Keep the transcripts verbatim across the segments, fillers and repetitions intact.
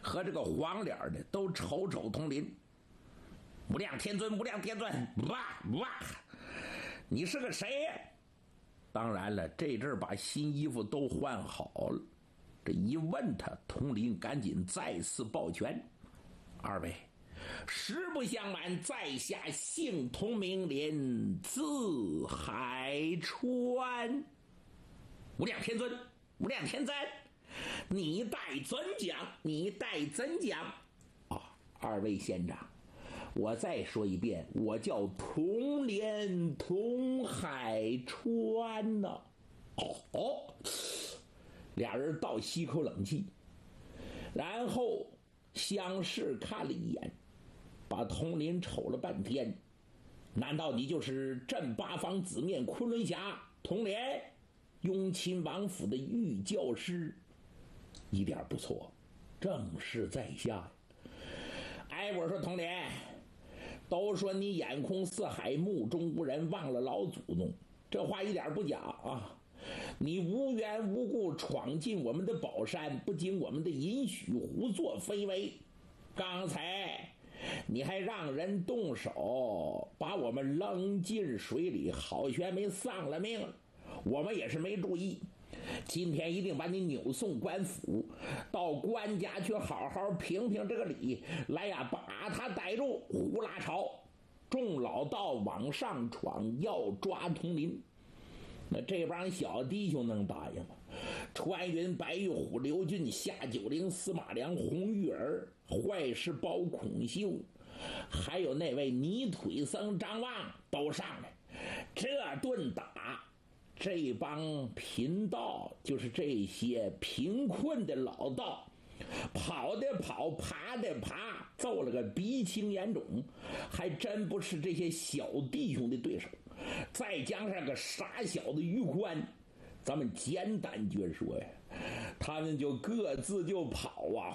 和这个黄脸的都瞅瞅佟林。无量天尊，无量天尊，哇哇，你是个谁呀？当然了，这阵儿把新衣服都换好了，这一问他，佟林赶紧再次抱拳：二位，实不相瞒，在下姓佟名莲，字海川。无量天尊，无量天尊，你待怎讲？你待怎讲？啊，二位县长，我再说一遍，我叫佟莲佟海川呢。哦哦，俩人倒吸口冷气，然后相视看了一眼，把佟林瞅了半天。难道你就是镇八方紫面昆仑侠佟莲，雍亲王府的御教师？一点不错，正是在下。哎，我说佟莲，都说你眼空四海，目中无人，忘了老祖宗，这话一点不假啊！你无缘无故闯进我们的宝山，不经我们的允许，胡作非为。刚才你还让人动手把我们扔进水里，好悬没丧了命，我们也是没注意。今天一定把你扭送官府，到官家去好好评评这个理，来呀，把他逮住！胡拉吵，众老道往上闯，要抓佟林。那这帮小弟兄能答应吗？穿云、白玉虎、刘俊、夏九龄、司马良、红玉儿、坏事包孔秀，还有那位泥腿僧张望都上来。这顿打，这帮贫道，就是这些贫困的老道，跑的跑，爬的爬，揍了个鼻青眼肿，还真不是这些小弟兄的对手。再加上个傻小的于宽，咱们简单绝说呀，他们就各自就跑啊，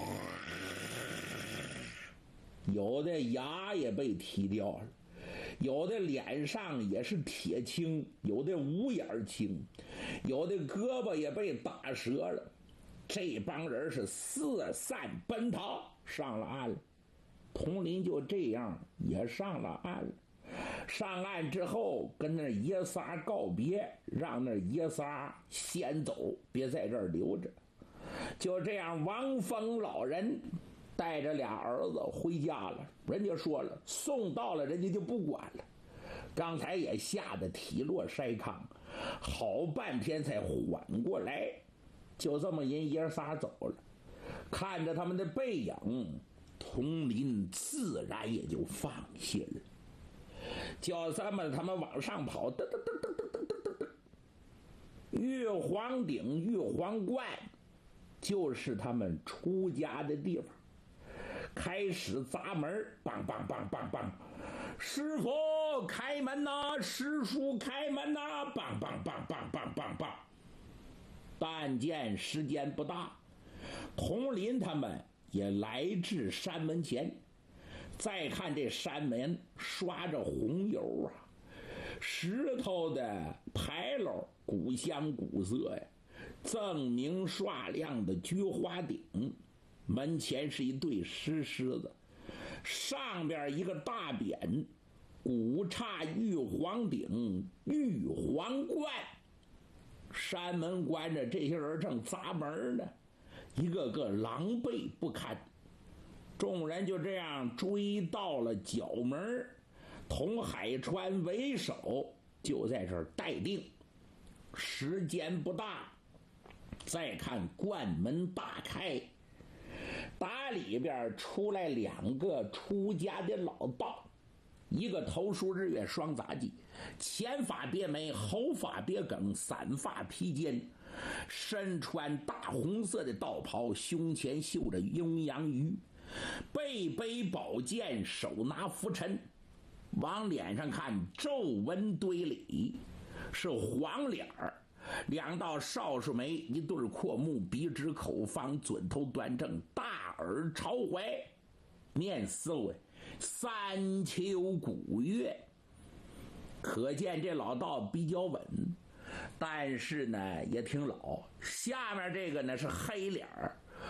有的牙也被踢掉了，有的脸上也是铁青，有的五眼青，有的胳膊也被打折了。这帮人是四散奔逃，上了岸了。佟林就这样也上了岸了。上岸之后跟那爷仨告别，让那爷仨先走，别在这儿留着。就这样，王峰老人带着俩儿子回家了。人家说了，送到了人家就不管了。刚才也吓得体弱筛糠，好半天才缓过来。就这么人爷仨走了，看着他们的背影，佟林自然也就放心了。就这么他们往上跑，噔噔噔噔噔噔噔噔，玉皇顶、玉皇观就是他们出家的地方。开始砸门，梆梆梆梆梆，师傅开门呐，师叔开门呐，梆梆梆梆梆梆梆。但见时间不大，佟林他们也来至山门前。再看这山门刷着红油啊，石头的牌楼古香古色呀，锃明刷亮的菊花顶，门前是一对石狮子，上边一个大匾，古刹玉皇顶玉皇观。山门关着，这些人正砸门呢，一个个狼狈不堪。众人就这样追到了角门，佟海川为首，就在这儿待定。时间不大，再看关门大开，打里边出来两个出家的老道，一个头梳日月双杂髻，前发别眉，后发别梗，散发披肩，身穿大红色的道袍，胸前绣着阴阳鱼，背背宝剑，手拿拂尘，往脸上看皱纹堆里，是黄脸儿，两道少数眉，一对阔目，鼻直口方，嘴头端正，大耳朝怀，面色三秋古月。可见这老道比较稳，但是呢也挺老。下面这个呢是黑脸儿，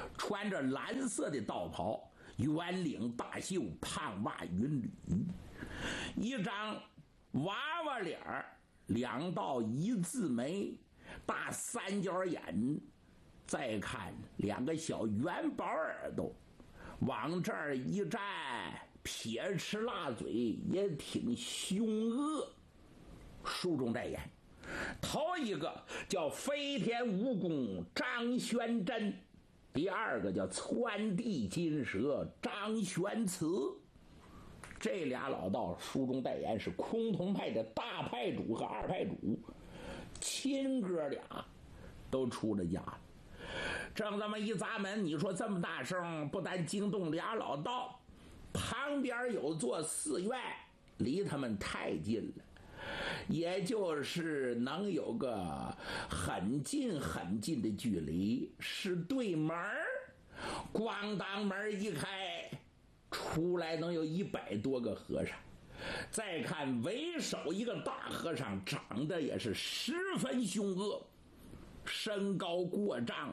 穿着蓝色的道袍，圆领大袖，胖袜云履，一张娃娃脸儿，两道一字眉，大三角眼，再看两个小圆宝耳朵，往这儿一站，撇齿辣嘴，也挺凶恶。书中代言，头一个叫飞天蜈蚣张玄真，第二个叫窜地金蛇张玄慈。这俩老道书中代言是崆峒派的大派主和二派主，亲哥俩都出了家了。正这么一砸门，你说这么大声，不但惊动俩老道，旁边有座寺院，离他们太近了，也就是能有个很近很近的距离，是对门儿。咣当门一开，出来能有一百多个和尚。再看为首一个大和尚，长得也是十分凶恶，身高过丈，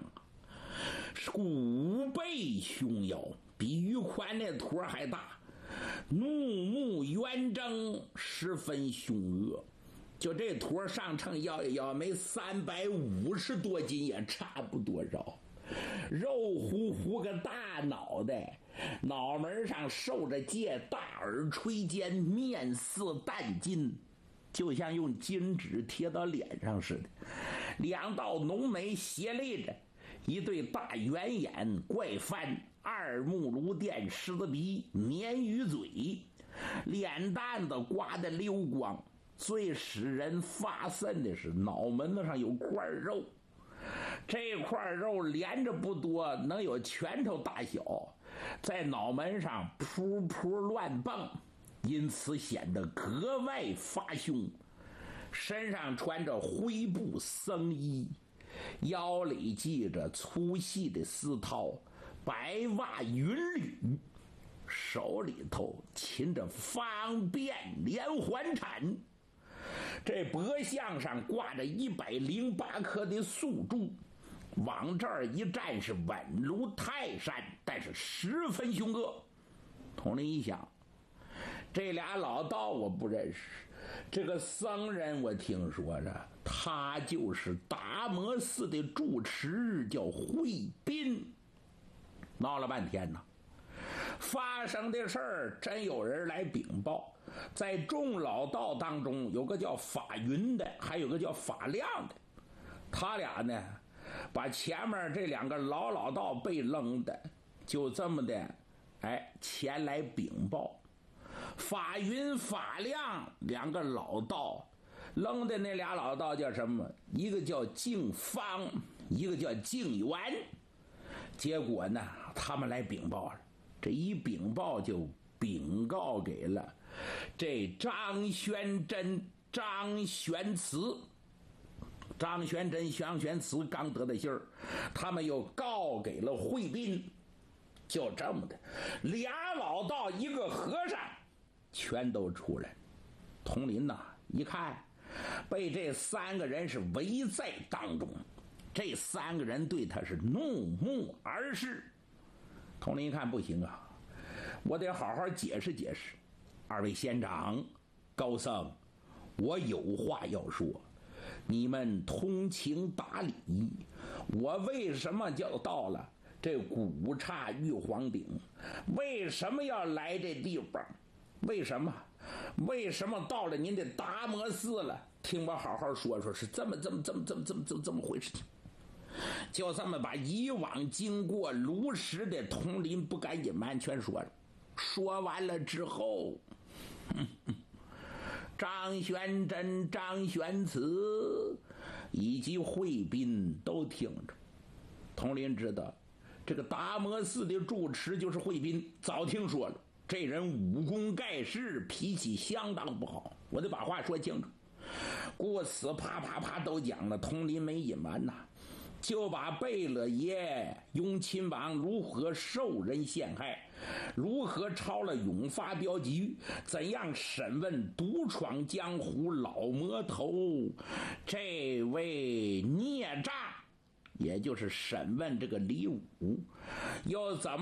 五倍凶妖，比于宽那坨还大，怒目圆睁，十分凶恶。就这坨上秤摇一摇，没三百五十多斤也差不多少。肉乎乎个大脑袋，脑门上受着戒，大耳垂肩，面似淡金，就像用金纸贴到脸上似的。两道浓眉斜立着，一对大圆眼，怪翻，二目如电，狮子鼻，鲶鱼嘴，脸蛋子刮得溜光。最使人发瘆的是脑门子上有块肉，这块肉连着不多，能有拳头大小，在脑门上噗噗乱蹦，因此显得格外发凶。身上穿着灰布僧衣，腰里系着粗细的丝绦，白袜云履，手里头擒着方便连环铲。这脖项上挂着一百零八颗的素珠，往这儿一站是稳如泰山，但是十分凶恶。统领一想，这俩老道我不认识，这个僧人我听说着，他就是达摩寺的住持，叫慧斌。闹了半天呢，发生的事儿真有人来禀报。在众老道当中，有个叫法云的，还有个叫法亮的。他俩呢，把前面这两个老老道被扔的，就这么的，哎，前来禀报。法云、法亮两个老道，扔的那俩老道叫什么？一个叫净方，一个叫净元。结果呢，他们来禀报了。这一禀报就禀告给了这张玄真、张玄慈。张玄真、张玄慈刚得的信儿，他们又告给了慧斌。就这么的，俩老道一个和尚全都出来。统领呐，一看被这三个人是围在当中，这三个人对他是怒目而视。统领一看不行啊，我得好好解释解释。二位仙长、高僧，我有话要说。你们通情达理，我为什么就到了这古刹玉皇顶？为什么要来这地方？为什么？为什么到了您的达摩寺了？听我好好说说，是这么这么这么这么这么这么这么回事情。就这么把以往经过如实的统领不敢隐瞒全说了。说完了之后，呵呵张玄真、张玄慈以及慧斌都听着。统领知道这个达摩寺的住持就是慧斌，早听说了，这人武功盖世，脾气相当不好，我得把话说清楚。故此啪啪啪都讲了，统领没隐瞒呐，就把贝勒爷雍亲王如何受人陷害，如何抄了永发镖局，怎样审问独闯江湖老魔头这位孽障也就是审问这个李武，要怎